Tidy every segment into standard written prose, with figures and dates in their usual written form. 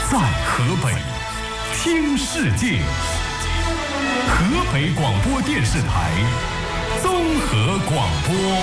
在河北听世界，河北广播电视台综合广播。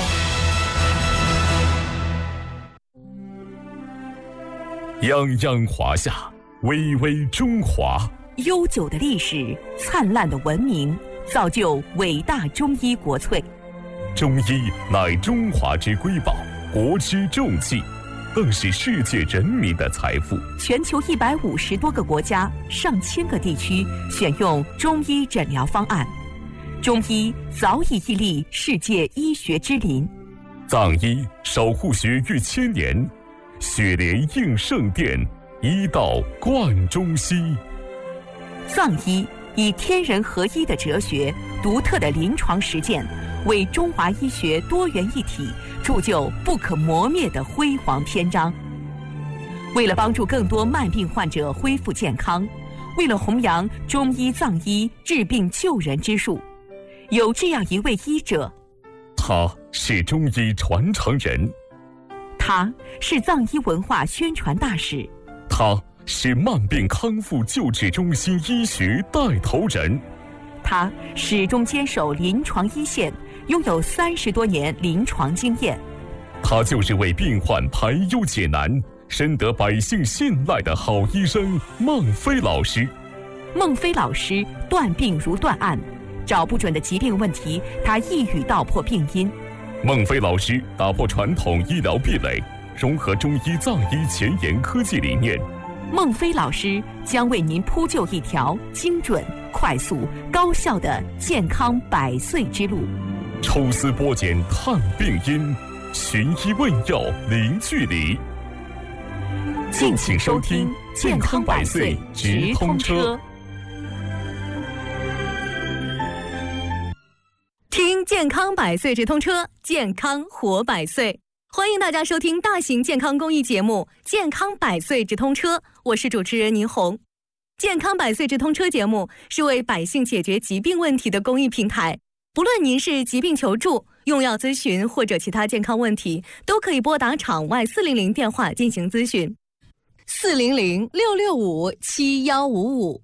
泱泱华夏，巍巍中华。 悠久的历史，灿烂的文明，造就伟大中医国粹。 中医乃中华之瑰宝，国之重器，更是世界人民的财富。 全球150多个国家、上千个地区选用中医诊疗方案，中医早已屹立世界医学之林。 藏医守护学逾千年，血莲应圣殿，医道贯中西。 藏医以天人合一的哲学、独特的临床实践，为中华医学多元一体铸就不可磨灭的辉煌篇章。为了帮助更多慢病患者恢复健康，为了弘扬中医藏医治病救人之术，有这样一位医者， 他是中医传承人， 他是藏医文化宣传大使， 他是慢病康复救治中心医学带头人， 他始终坚守临床一线，拥有30多年临床经验。 他就是为病患排忧解难、深得百姓信赖的好医生孟非老师。 孟非老师断病如断案，找不准的疾病问题，他一语道破病因。 孟非老师打破传统医疗壁垒，融合中医藏医前沿科技理念。 孟非老师将为您铺就一条精准、快速、高效的健康100岁之路。 抽丝剥茧探病因，寻医问药零距离。 敬请收听《健康100岁直通车》。 听健康100岁直通车，健康活100岁。欢迎大家收听大型健康公益节目《健康100岁直通车》，我是主持人倪红。健康100岁直通车节目是为百姓解决疾病问题的公益平台，不论您是疾病求助、用药咨询或者其他健康问题，都可以拨打场外400电话进行咨询。400-665-7155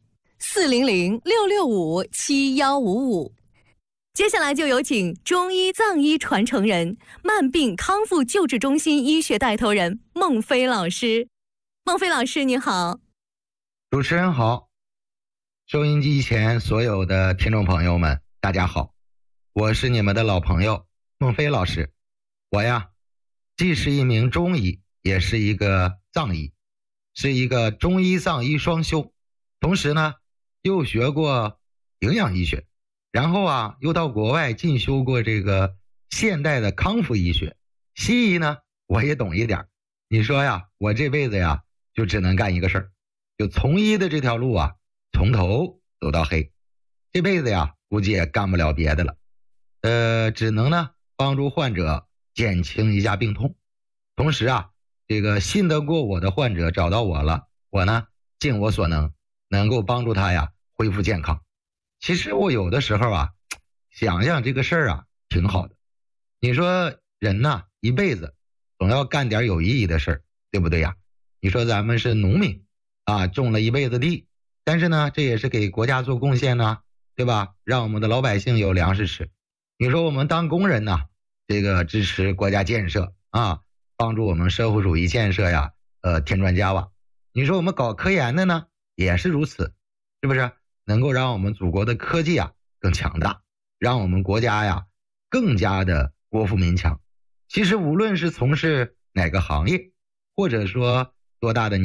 400-665-7155。接下来就有请中医藏医传承人、慢病康复救治中心医学带头人孟非老师。孟非老师你好。 主持人好，收音机前所有的听众朋友们大家好，我是你们的老朋友孟非老师。我呀既是一名中医，也是一个藏医，是一个中医藏医双修，同时呢又学过营养医学，然后又到国外进修过这个现代的康复医学。西医呢我也懂一点。你说呀，我这辈子呀就只能干一个事儿，就从医的这条路从头走到黑。这辈子呀估计也干不了别的了，只能呢帮助患者减轻一下病痛。同时这个信得过我的患者找到我了，我呢尽我所能，能够帮助他恢复健康。其实我有的时候想想这个事儿挺好的。你说人呢一辈子总要干点有意义的事儿，对不对呀？你说咱们是农民种了一辈子地，但是呢这也是给国家做贡献呢，对吧？让我们的老百姓有粮食吃。你说我们当工人呢，这个支持国家建设帮助我们社会主义建设添砖加瓦。你说我们搞科研的呢也是如此，是不是？能够让我们祖国的科技更强大，让我们国家更加的国富民强。其实无论是从事哪个行业，或者说多大的